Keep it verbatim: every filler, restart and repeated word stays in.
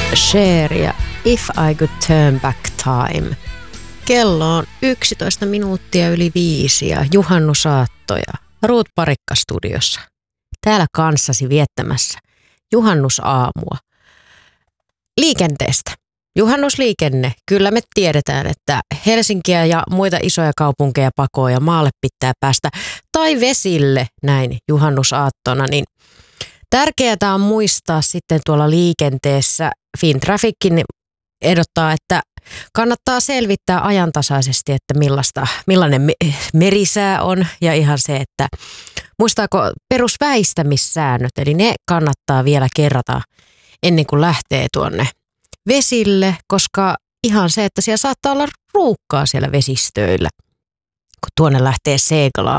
Cher ja If I Could Turn Back Time. Kello on yksitoista minuuttia yli viisi ja juhannusaattoja. Ruut Parikka studiossa. Täällä kanssasi viettämässä juhannusaamua. Liikenteestä. Juhannusliikenne. Kyllä me tiedetään, että Helsinkiä ja muita isoja kaupunkeja pakoon ja maalle pitää päästä. Tai vesille näin juhannusaattona. Niin tärkeää on muistaa sitten tuolla liikenteessä. Fintraffickin ehdottaa, että kannattaa selvittää ajantasaisesti, että millaista, millainen merisää on ja ihan se, että muistaako perusväistämissäännöt, eli ne kannattaa vielä kerrata ennen kuin lähtee tuonne vesille, koska ihan se, että siellä saattaa olla ruuhkaa siellä vesistöillä, kun tuonne lähtee seglaamaan.